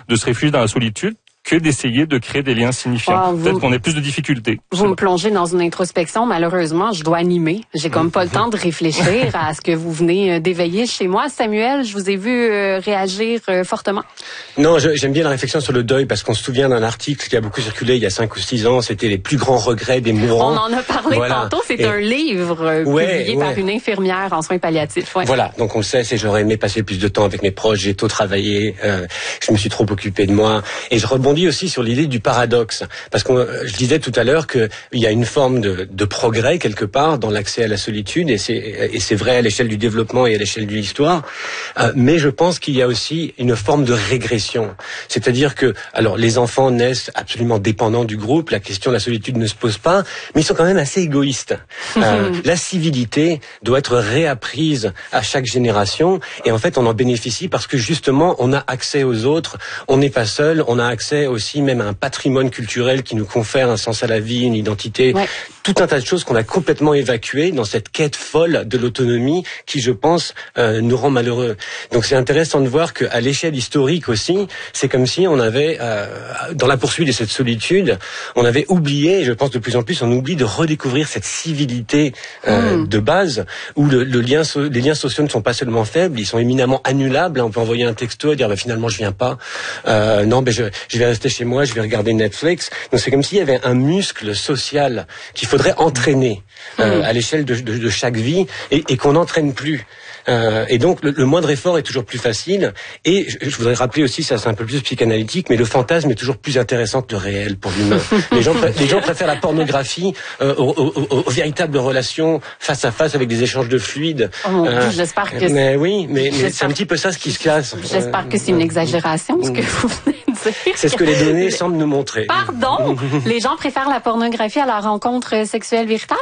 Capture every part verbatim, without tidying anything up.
de se réfugier dans la solitude que d'essayer de créer des liens signifiants. Ah, vous, Peut-être qu'on ait plus de difficultés. Vous me plongez dans une introspection. Malheureusement, je dois animer. J'ai comme pas le temps de réfléchir à ce que vous venez d'éveiller chez moi. Samuel, je vous ai vu euh, réagir euh, fortement. Non, je, j'aime bien la réflexion sur le deuil parce qu'on se souvient d'un article qui a beaucoup circulé il y a cinq ou six ans. C'était les plus grands regrets des mourants. On en a parlé voilà. tantôt. C'est Et, un livre euh, ouais, publié ouais. par une infirmière en soins palliatifs. Ouais. Voilà. Donc on le sait, c'est j'aurais aimé passer plus de temps avec mes proches. J'ai trop travaillé. Euh, je me suis trop occupé de moi. Et je rebondis aussi sur l'idée du du paradoxe, parce que je disais tout à l'heure qu'il y a une forme de, de progrès quelque part dans l'accès à la solitude, et c'est, et c'est vrai à l'échelle du développement et à l'échelle de l'histoire, euh, mais je pense qu'il y a aussi une forme de régression, c'est-à-dire que, alors les enfants naissent absolument dépendants du groupe, la question de la solitude ne se pose pas, mais ils sont quand même assez égoïstes. Euh, la civilité doit être réapprise à chaque génération, et en fait on en bénéficie parce que justement on a accès aux autres, on n'est pas seul, on a accès aussi même à un patrimoine culturel qui nous confère un sens à la vie, une identité, ouais. tout un tas de choses qu'on a complètement évacuées dans cette quête folle de l'autonomie qui, je pense, euh, nous rend malheureux. Donc c'est intéressant de voir qu'à l'échelle historique aussi, c'est comme si on avait, euh, dans la poursuite de cette solitude, on avait oublié, et je pense de plus en plus, on oublie de redécouvrir cette civilité euh, mmh. de base, où le, le lien, les liens sociaux ne sont pas seulement faibles, ils sont éminemment annulables. On peut envoyer un texto et dire bah, finalement je viens pas, euh, non, ben je, je vais rester chez moi, je vais regarder Netflix. Donc c'est comme s'il y avait un muscle social qu'il faudrait entraîner euh, mmh. à l'échelle de, de, de chaque vie et, et qu'on n'entraîne plus. Euh, et donc le, le moindre effort est toujours plus facile. Et je, je voudrais rappeler aussi, ça c'est un peu plus psychanalytique, mais le fantasme est toujours plus intéressant que le réel pour l'humain. Les gens, les gens préfèrent la pornographie euh, aux, aux, aux véritables relations face à face avec des échanges de fluides. Oh mon euh, Dieu, j'espère que. Mais oui, mais, mais c'est un petit peu ça ce qui se casse. J'espère euh, que c'est une exagération ce que vous venez de dire. C'est ce que les données semblent nous montrer. Pardon, les gens préfèrent la pornographie à la rencontre sexuelle véritable.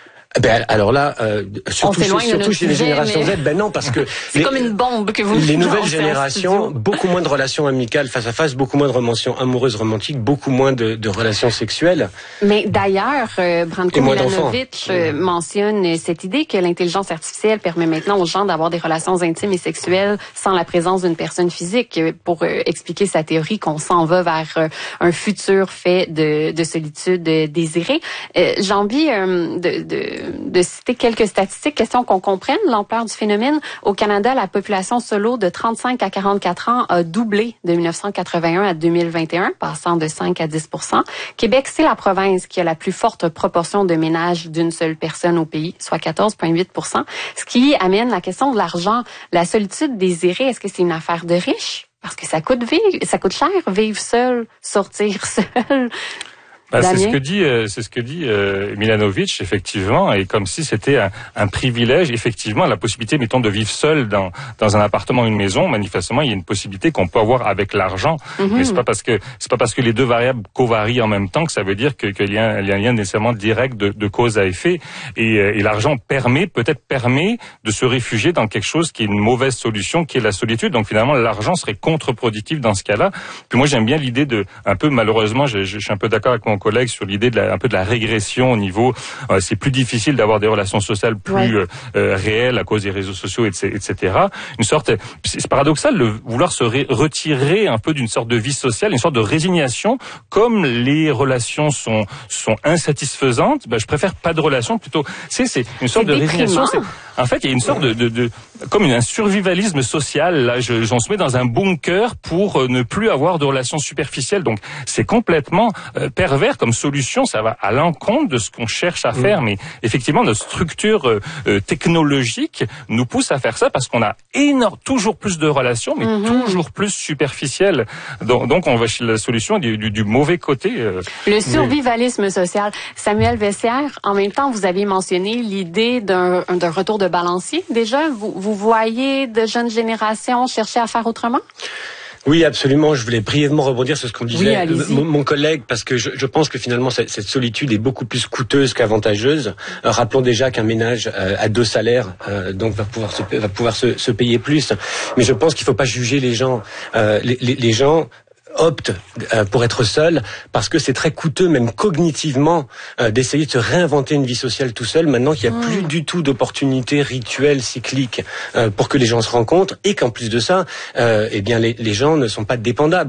Ben alors là, euh, surtout, chez, surtout chez les générations mais... Z, ben non, parce que c'est les, comme une bombe que vous. Les nouvelles générations, beaucoup moins de relations amicales face à face, beaucoup moins de relations amoureuses romantiques, beaucoup moins de, de relations sexuelles. Mais d'ailleurs, euh, Branko Milanovic euh, mentionne cette idée que l'intelligence artificielle permet maintenant aux gens d'avoir des relations intimes et sexuelles sans la présence d'une personne physique, pour euh, expliquer sa théorie qu'on s'en va vers euh, un futur fait de, de solitude euh, désirée. Euh, j'ai envie euh, de, de de citer quelques statistiques, question qu'on comprenne l'ampleur du phénomène. Au Canada, la population solo de trente-cinq à quarante-quatre ans a doublé de dix-neuf cent quatre-vingt-un à deux mille vingt et un, passant de cinq à dix pour cent. Québec, c'est la province qui a la plus forte proportion de ménages d'une seule personne au pays, soit quatorze virgule huit pour cent, ce qui amène la question de l'argent. La solitude désirée, est-ce que c'est une affaire de riches? Parce que ça coûte vivre, ça coûte cher vivre seul, sortir seul. Bah, c'est ce que dit, euh, c'est ce que dit euh, Milanovic, effectivement, et comme si c'était un, un privilège, effectivement, la possibilité, mettons, de vivre seul dans dans un appartement, une maison. Manifestement, il y a une possibilité qu'on peut avoir avec l'argent, mm-hmm. mais c'est pas parce que c'est pas parce que les deux variables covarient en même temps que ça veut dire que qu'il y a un, il y a un lien nécessairement direct de, de cause à effet. Et, et l'argent permet, peut-être permet, de se réfugier dans quelque chose qui est une mauvaise solution, qui est la solitude. Donc finalement, l'argent serait contre-productif dans ce cas-là. Puis moi, j'aime bien l'idée de, un peu malheureusement, je, je, je suis un peu d'accord avec mon collègue sur l'idée de la, un peu de la régression au niveau, euh, c'est plus difficile d'avoir des relations sociales plus ouais. euh, euh, réelles à cause des réseaux sociaux, et cetera. Une sorte, c'est paradoxal de vouloir se ré- retirer un peu d'une sorte de vie sociale, une sorte de résignation, comme les relations sont sont insatisfaisantes. Ben, je préfère pas de relations, plutôt. C'est c'est une sorte c'est de résignation. C'est, en fait, il y a une sorte de, de, de comme un survivalisme social. Là, je, j'en se mets dans un bunker pour ne plus avoir de relations superficielles. Donc, c'est complètement euh, pervers comme solution. Ça va à l'encontre de ce qu'on cherche à faire. Mmh. Mais effectivement, notre structure euh, technologique nous pousse à faire ça parce qu'on a énorme, toujours plus de relations, mais mmh. toujours plus superficielles. Donc, donc, on va chez la solution du, du, du mauvais côté. Euh, Le survivalisme mais... social. Samuel Vessière, en même temps, vous avez mentionné l'idée d'un, d'un retour de balancier. Déjà, vous, vous voyez de jeunes générations chercher à faire autrement? Oui, absolument. Je voulais brièvement rebondir sur ce qu'on disait, oui, mon, mon collègue, parce que je, je pense que finalement cette, cette solitude est beaucoup plus coûteuse qu'avantageuse. Euh, rappelons déjà qu'un ménage euh, à deux salaires, euh, donc va pouvoir se, va pouvoir se, se payer plus. Mais je pense qu'il faut pas juger les gens. Euh, les, les, les gens optent euh, pour être seul parce que c'est très coûteux, même cognitivement, euh, d'essayer de se réinventer une vie sociale tout seul, maintenant qu'il n'y a mmh. plus du tout d'opportunités rituelles, cycliques, euh, pour que les gens se rencontrent, et qu'en plus de ça, euh, eh bien les, les gens ne sont pas dépendables.